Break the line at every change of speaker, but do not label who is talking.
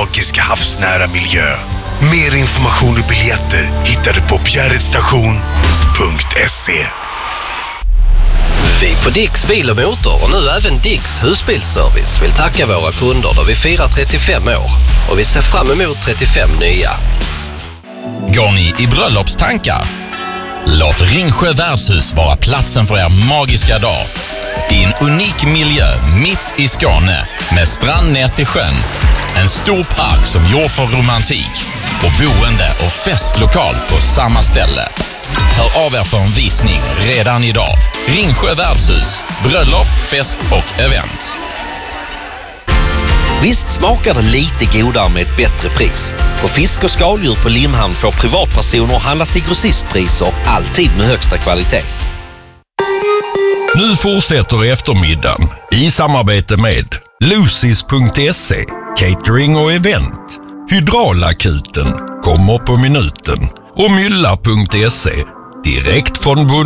magisk havsnära miljö. Mer information och biljetter hittar du på bjärretstation.se.
Vi på Dicks Bil och Motor och nu även Dicks husbilsservice vill tacka våra kunder då vi firar 35 år och vi ser fram emot 35 nya.
Går ni i bröllopstankar? Låt Ringsjö värdshus vara platsen för er magiska dag. I en unik miljö mitt i Skåne med strand ner till sjön. En stor park som gjord för romantik och boende och festlokal på samma ställe. Hör av er för en visning redan idag. Ringsjö värdshus, bröllop, fest och event.
Visst smakar det lite godare med ett bättre pris. På fisk och skaldjur på Limhamn får privatpersoner handla till grossistpriser, alltid med högsta kvalitet.
Nu fortsätter eftermiddagen i samarbete med Lucis.se, catering och event. Hydraulakuten kommer på minuten och Mylla.se, direkt från